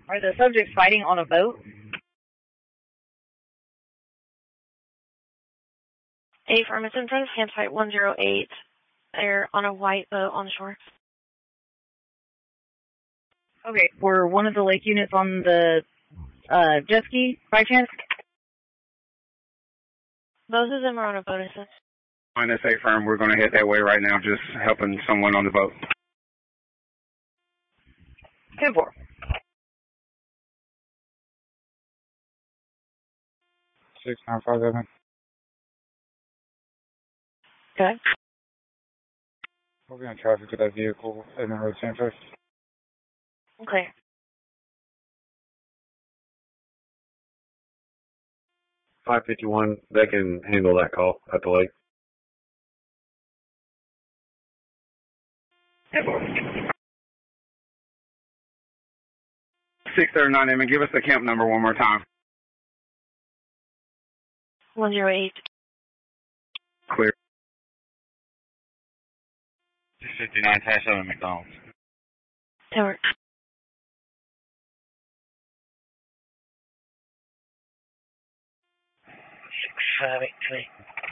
Are the subjects fighting on a boat? Affirm, it's in front of campsite 108. They're on a white boat on the shore. Okay, were one of the lake units on the jet ski by chance? Both of them are on a boat, assist. On this A-firm, we're going to head that way right now, just helping someone on the boat. 10-4. Six 957. Okay. We'll be on traffic with that vehicle in the road Santos. Okay. .551, they can handle that call at the lake. 639, Emmett, give us the camp number one more time. 108. Clear. 659-7 McDonald's. Tower. Six 583.